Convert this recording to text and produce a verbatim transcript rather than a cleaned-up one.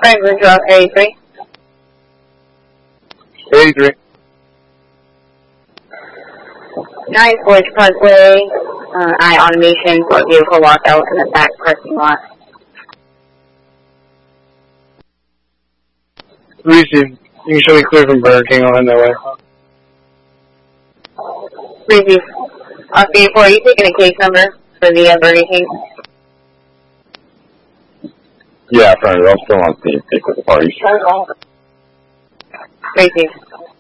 Franklin Drive, eighty-three. eighty-three. nine Forge Parkway, uh, I automation for vehicle walkout in the back parking lot. Receive. You can show me clear from Burger King. I'll head that way. Receive. On three four, are you taking a case number for the uh, Burger King? Yeah, friend, I'm still on scene. Take with the parties. Receive.